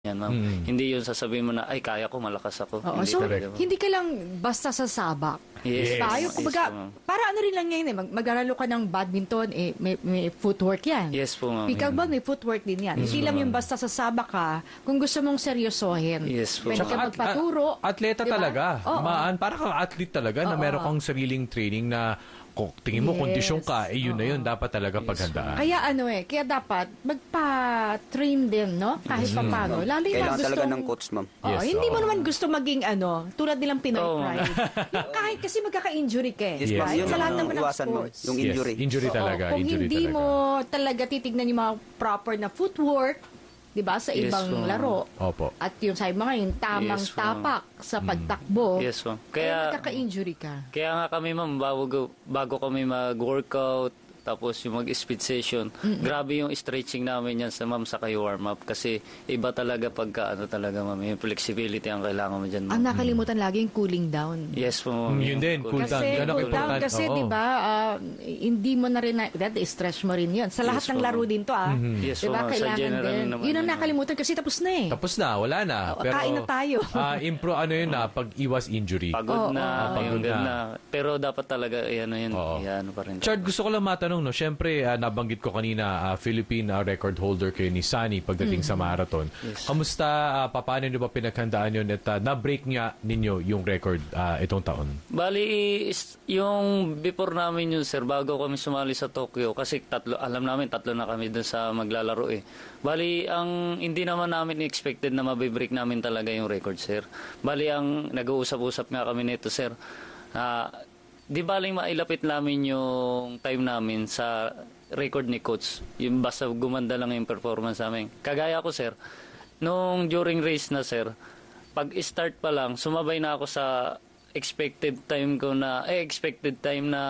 yan, ma'am. Hindi yun sasabihin mo na, ay, kaya ko, malakas ako. Oo, Hindi so, talaga, ma'am. hindi ka lang basta sa sabak. Yes. Tayo, Yes, kumbaga, ma'am. para ano rin lang yan eh, mag-aralo ka ng badminton, eh, may footwork yan. Yes po, ma'am. Pickleball, may footwork din yan. Hindi lang yung basta sa sabak ka, kung gusto mong seryosohin. Yes po. Pwede ka magpaturo. Atleta diba? talaga. Oo. Para kang athlete talaga na meron kang sariling training na kung tingin mo, Yes. kondisyon ka, yun na yun, dapat talaga paghandaan. Kaya kaya dapat magpa-train din, no? Kahit paano. Lalo yung Kailangan gustong, talaga ng coach, ma'am. Oo, Yes, hindi mo oo. naman gusto maging tulad nilang Pinoy Oo. Pride. Yung kahit kasi magkaka-injury ka eh. Yes, ma'am. Right? Yun Sa lahat ang naman ng iwasan, ma'am. sports. Yung injury. Yes, injury talaga. Kung injury hindi talaga. mo talaga titignan yung mga proper na footwork, di ba, sa Yes, ibang ma'am. laro. Opo. At yung sabi mo ngayon, tamang Yes, ma'am. tapak sa pagtakbo. Yes, ma'am. Kaya magkaka-injury ka. Kaya nga kami, ma'am, bago kami mag-workout, tapos yung mag-speed session, grabe yung stretching namin yan sa ma'am sa kayo warm-up. Kasi iba talaga pagka, talaga, ma'am, yung flexibility ang kailangan mo dyan, ma'am. Ang nakalimutan lagi yung cooling down. Yes po, ma'am. Yun din, cool down. Kasi, Yan ang cool down, important. kasi Oo. di ba, hindi mo na rin, stretch mo rin yun. Sa lahat Yes, ng po, laro ma'am. din to, Yes, di po, ba, ma'am. Sa kailangan general din. naman Yun ang yun. nakalimutan kasi tapos na eh. Tapos na, wala na. Oo, Pero, kain na tayo. pag-iwas injury. Pagod na, pagod yung na. na. Pero dapat talaga, yan Oo. pa rin. Chard, gusto ko lang matanong, no? Siyempre, nabanggit ko kanina, Philippine record holder kayo ni Sunny pagdating sa marathon. Yes. Kamusta, paano nyo ba pinaghandaan yun at na-break nga ninyo yung record itong taon? Bali, yung before namin yun, sir, bago kami sumali sa Tokyo, kasi alam namin, tatlo na kami dun sa maglalaro eh. Bali, hindi naman namin expected na mabibreak namin talaga yung record, sir. Bali, nag-uusap-usap nga kami nito, sir. Di baling mailapit namin yung time namin sa record ni coach. Yung basta gumanda lang yung performance namin. Kagaya ko, sir, nung during race na, sir, pag start pa lang, sumabay na ako sa expected time na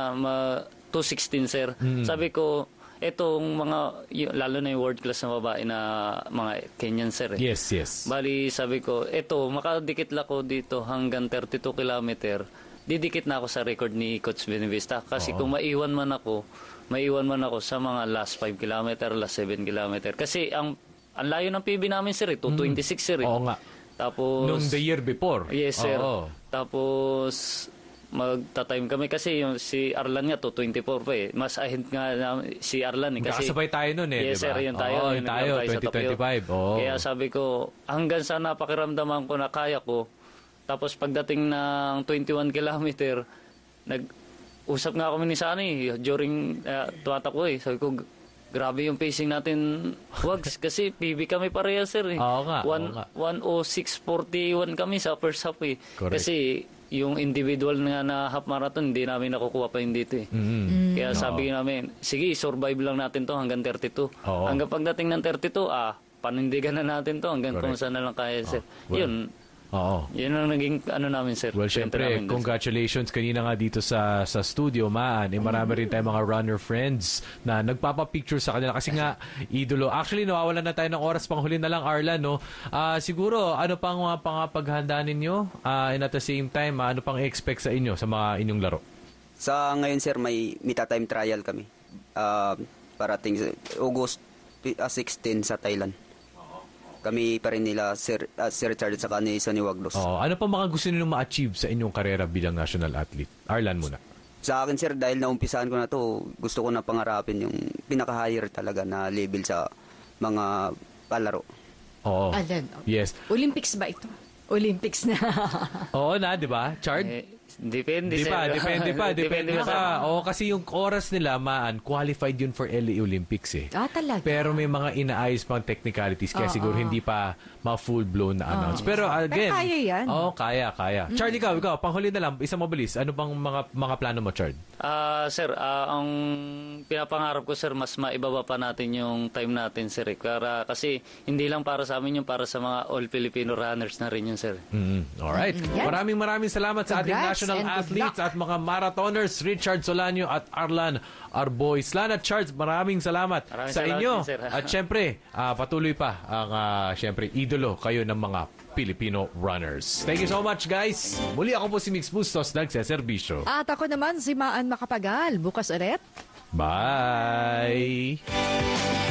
2:16, sir. Sabi ko, etong lalo na yung world class na babae na mga Kenyan, sir. Eh. Yes, yes. Bali, sabi ko, makadikit lang ko dito hanggang 32 kilometer. Didikit na ako sa record ni Coach Benevista. Kasi kung maiwan man ako sa mga last 5 kilometer, last 7 kilometer. Kasi ang layo ng PB namin, sir, 226, sir. Oo nga. Tapos, Nung the year before. yes, sir. Oo. Tapos, magta-time kami kasi si Arlan nga 224 pa eh. Mas ahead nga si Arlan eh. Kasi, Magkakasabay tayo nun eh, yes, di ba? sir, yun tayo. Oo, Yun yun tayo, nagkaroon sa Tokyo. 2025. Oo. Kaya sabi ko, hanggang sa napakiramdaman ko na kaya ko, tapos pagdating ng 21 kilometer, nag-usap nga kami ni Sunny during tumatakbo eh. Sabi ko, grabe yung pacing natin, wags. Kasi PB kami pareha, sir. Eh. Oo nga, oo nga. 1:06:41 kami sa first half eh. Correct. Kasi yung individual nga na half marathon, hindi namin nakukuha pa yun dito eh. Kaya sabi namin, sige, survive lang natin to hanggang 32. Oo. Hanggang pagdating ng 32, panindigan na natin to hanggang kung Correct. saan na lang kaya, sir. Well, Yun. Oo. Yun ang naging namin, sir. Well, Kwento syempre, namin dun, sir. congratulations kanina nga dito sa studio, Maan. Marami rin tayong mga runner friends na nagpapapicture sa kanila kasi nga, idolo. Actually, nawawalan na tayo ng oras, panghuli na lang, Arlan, no? Siguro, ano pang mga pangapaghandaan ninyo? And at the same time, ano pang i-expect sa inyo, sa mga inyong laro? Sa ngayon, sir, may mita-time trial kami. Parating sa August 16 sa Thailand. Kami pa rin nila, Sir Richard at saka ni Sonny Wagdos. Oo. Ano pa mga gusto niyo ma-achieve sa inyong karera bilang national athlete? Arlan muna. Sa akin, sir, dahil naumpisahan ko na to, gusto ko na pangarapin yung pinaka-higher talaga na level sa mga palaro. Oo. Alan, Yes. Olympics ba ito? Olympics na. Oo na, di ba? Chard? Depende, Di sir. pa, depende pa, sir. pa. Oo, kasi yung oras nila, qualified yun for LA Olympics eh. Talaga. Pero may mga inaayos pang technicalities kaya siguro hindi pa ma-full-blown na announce. Pero again, Pero kaya yan. Oo, kaya. Chard, ikaw, panghuli na lang, isang mabilis. Ano bang mga plano mo, Chard? Sir, ang pinapangarap ko, sir, mas maibaba pa natin yung time natin, sir. Kasi hindi lang para sa amin yung para sa mga all Filipino runners na rin yun, sir. Alright. Maraming salamat sa ating Congrats national and good athletes luck. at mga marathoners, Richard Solanio at Arlan Arboy. Slan at Charles, maraming salamat Maraming sa salamat inyo. din, sir. At syempre, patuloy pa ang syempre, idolo kayo ng mga Filipino runners. Thank you so much, guys. Muli ako po si Mix Bustos, nagseserbisyo. At ako naman si Maan Makapagal. Bukas ulit. Bye!